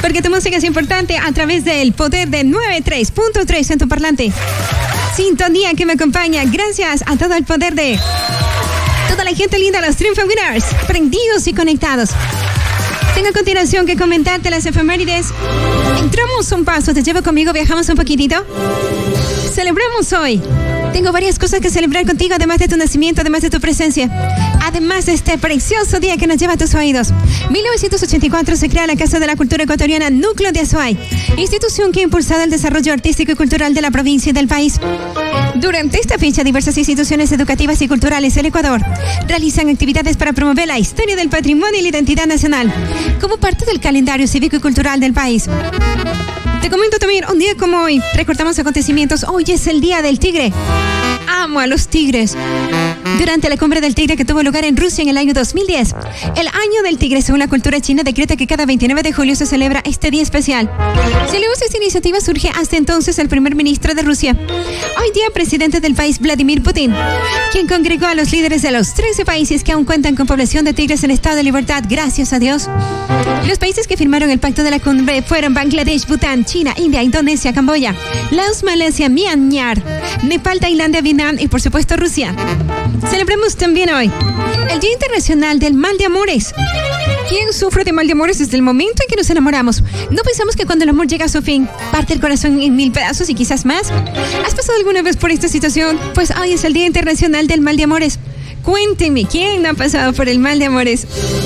Porque tu música es importante a través del poder de 93.3 en tu parlante. Sintonía que me acompaña. Gracias a todo el poder de toda la gente linda, los Triunfo Winners, prendidos y conectados. Tengo a continuación que comentarte las efemérides. Entramos un paso, te llevo conmigo, viajamos un poquitito. Celebramos hoy. Tengo varias cosas que celebrar contigo, además de tu nacimiento, además de tu presencia. Además de este precioso día que nos lleva a tus oídos. 1984 se crea la Casa de la Cultura Ecuatoriana Núcleo de Azuay, institución que ha impulsado el desarrollo artístico y cultural de la provincia y del país. Durante esta fecha, diversas instituciones educativas y culturales del Ecuador realizan actividades para promover la historia del patrimonio y la identidad nacional, como parte del calendario cívico y cultural del país. Te comento también, un día como hoy, recordamos acontecimientos. Hoy es el Día del Tigre. Amo a los tigres. Durante la cumbre del tigre que tuvo lugar en Rusia en el año 2010, el Año del Tigre, según la cultura china, decreta que cada 29 de julio se celebra este día especial. Celebramos esta iniciativa surge hasta entonces el primer ministro de Rusia, hoy día presidente del país, Vladimir Putin, quien congregó a los líderes de los 13 países que aún cuentan con población de tigres en estado de libertad, gracias a Dios. Los países que firmaron el pacto de la cumbre fueron Bangladesh, Bután, China, India, Indonesia, Camboya, Laos, Malasia, Myanmar, Nepal, Tailandia, Vietnam y por supuesto Rusia. Celebremos también hoy el Día Internacional del Mal de Amores. ¿Quién sufre de mal de amores desde el momento en que nos enamoramos? ¿No pensamos que cuando el amor llega a su fin, parte el corazón en 1000 pedazos y quizás más? ¿Has pasado alguna vez por esta situación? Pues hoy es el Día Internacional del Mal de Amores. Cuéntenme, ¿quién no ha pasado por el mal de amores?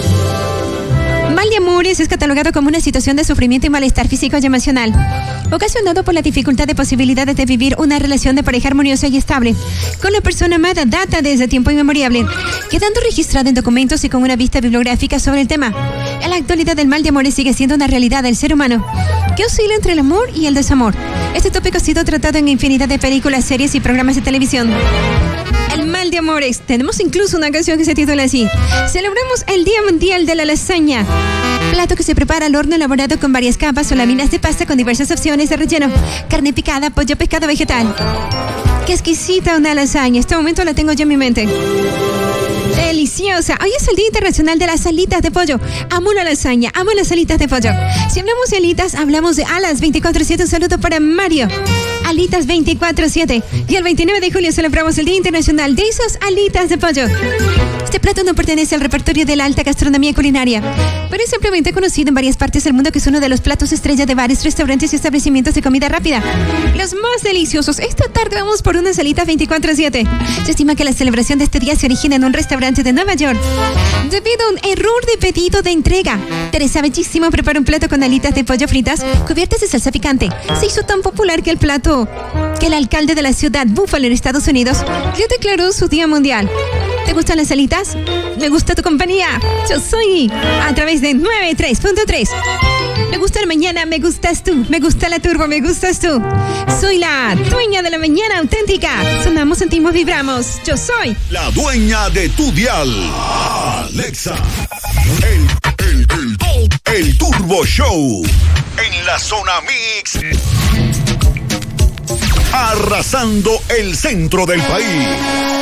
Mal de amores es catalogado como una situación de sufrimiento y malestar físico y emocional, ocasionado por la dificultad de posibilidades de vivir una relación de pareja armoniosa y estable con la persona amada, data desde tiempo inmemorial, quedando registrada en documentos y con una vista bibliográfica sobre el tema. En la actualidad, el mal de amores sigue siendo una realidad del ser humano, que oscila entre el amor y el desamor. Este tópico ha sido tratado en infinidad de películas, series y programas de televisión. El mal de amores. Tenemos incluso una canción que se titula así. Celebramos el Día Mundial de la Lasaña, plato que se prepara al horno elaborado con varias capas o láminas de pasta con diversas opciones de relleno: carne picada, pollo, pescado, vegetal. ¡Qué exquisita una lasaña! Este momento la tengo yo en mi mente. Deliciosa. Hoy es el Día Internacional de las alitas de pollo. Amo la lasaña, amo las alitas de pollo. Si hablamos de alitas, hablamos de alas 24/7. Un saludo para Mario. Alitas 24/7. Y el 29 de julio celebramos el Día Internacional de esas alitas de pollo. Este plato no pertenece al repertorio de la alta gastronomía culinaria, pero es ampliamente conocido en varias partes del mundo, que es uno de los platos estrella de bares, restaurantes y establecimientos de comida rápida. Los más deliciosos. Esta tarde vamos por unas alitas 24/7. Se estima que la celebración de este día se origina en un restaurante de Nueva York debido a un error de pedido de entrega. Teresa Bellísimo prepara un plato con alitas de pollo fritas cubiertas de salsa picante. Se hizo tan popular que el alcalde de la ciudad Buffalo en Estados Unidos le declaró su día mundial. ¿Te gustan las alitas? ¿Me gusta tu compañía? Yo soy a través de 93.3. Me gusta la mañana, me gustas tú. Me gusta la turbo, me gustas tú. Soy la dueña de la mañana auténtica. Sonamos, sentimos, vibramos. Yo soy la dueña de tu dial. Alexa. El Turbo Show. En la zona mix. Arrasando el centro del país.